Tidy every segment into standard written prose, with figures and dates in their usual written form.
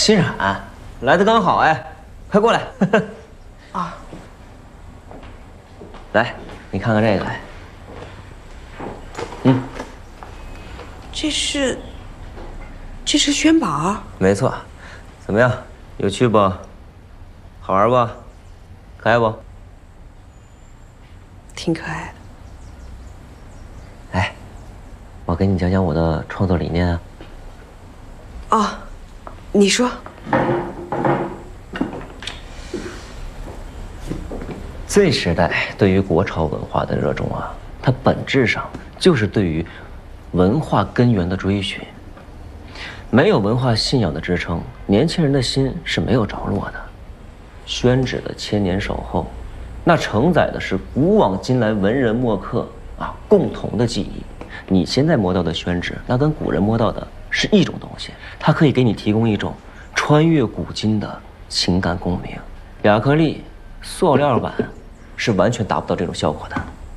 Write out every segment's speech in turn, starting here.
欣冉，来的刚好哎，快过来。 啊， 来，你看看这个来。 这是宣宝。 没错，怎么样？有趣不？好玩不？可爱不？ 挺可爱的。哎，我给你讲讲我的创作理念啊。 哦，你说。 Z时代对于国潮文化的热衷啊，它本质上就是对于文化根源的追寻。没有文化信仰的支撑，年轻人的心是没有着落的。宣纸的千年守候，那承载的是古往今来文人墨客啊共同的记忆。你现在摸到的宣纸，那跟古人摸到的是一种东西，它可以给你提供一种穿越古今的情感共鸣。亚克力、塑料板是完全达不到这种效果的。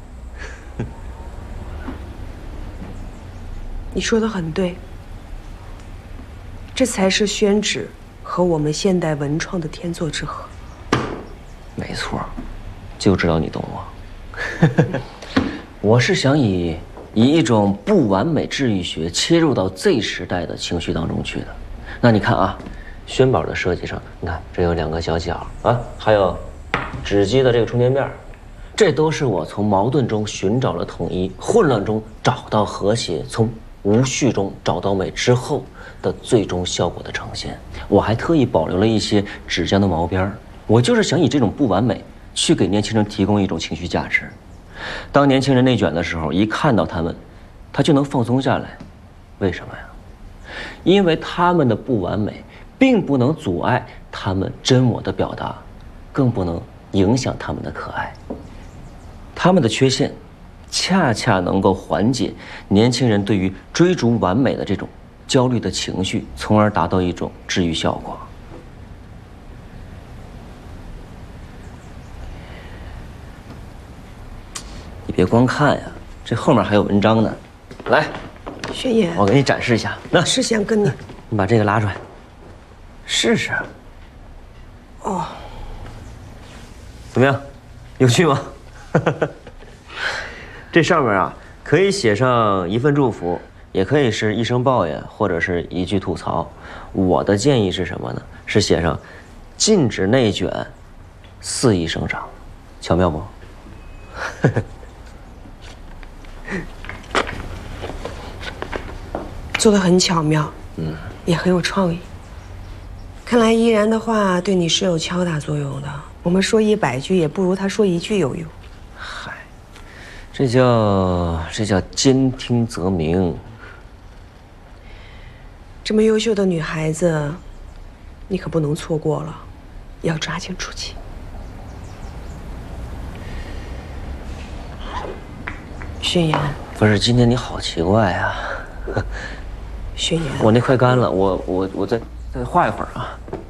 你说的很对，这才是宣纸和我们现代文创的天作之合。 没错，就知道你懂我。我是想以一种不完美治愈学切入到 Z 时代的情绪当中去的。那你看啊，宣宝的设计上，你看这有2个小角啊，还有纸机的这个充电面，这都是我从矛盾中寻找了统一，混乱中找到和谐，从无序中找到美之后的最终效果的呈现。我还特意保留了一些纸浆的毛边，我就是想以这种不完美去给年轻人提供一种情绪价值。当年轻人内卷的时候，一看到他们，他就能放松下来。为什么呀？因为他们的不完美并不能阻碍他们真我的表达，更不能影响他们的可爱。他们的缺陷恰恰能够缓解年轻人对于追逐完美的这种焦虑的情绪，从而达到一种治愈效果。你别光看呀，这后面还有文章呢。来， 宣言， 我给你展示一下。那是想跟你， 你把这个拉出来，试试。 哦， 怎么样？有趣吗？这上面啊，可以写上一份祝福，也可以是一声抱怨，或者是一句吐槽。我的建议是什么呢？是写上禁止内卷，肆意生长，巧妙不？ 做得很巧妙，也很有创意。看来依然的话对你是有敲打作用的。我们说100句，也不如他说1句有用。 嗨，这叫兼听则明。 这么优秀的女孩子，你可不能错过了，要抓紧出击。宣言， 不是，今天你好奇怪啊。 宣言， 我那快干了，我再画一会儿啊。